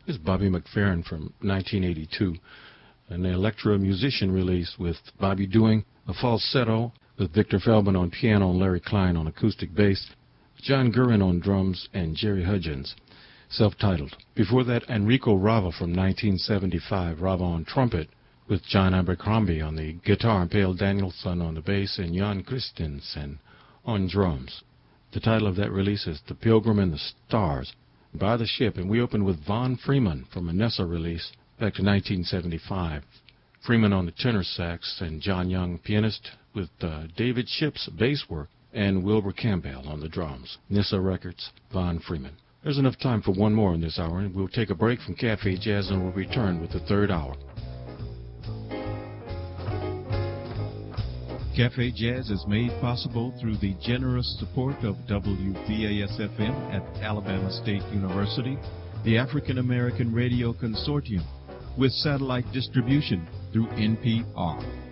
This is Bobby McFerrin from 1982, an electro musician release with Bobby doing a falsetto, with Victor Feldman on piano and Larry Klein on acoustic bass, John Gurin on drums, and Jerry Hudgens, self-titled. Before that, Enrico Rava from 1975, Rava on trumpet, with John Abercrombie on the guitar and Pale Danielson on the bass, and Jan Christensen on drums. The title of that release is The Pilgrim and the Stars, By the Ship, and we opened with Von Freeman from a Nessa release back to 1975. Freeman on the tenor sax and John Young, pianist, with David Shipp's bass work and Wilbur Campbell on the drums. Nissa Records, Von Freeman. There's enough time for one more in this hour, and we'll take a break from Cafe Jazz and we'll return with the third hour. Cafe Jazz is made possible through the generous support of WVAS-FM at Alabama State University, the African American Radio Consortium, with satellite distribution through NPR.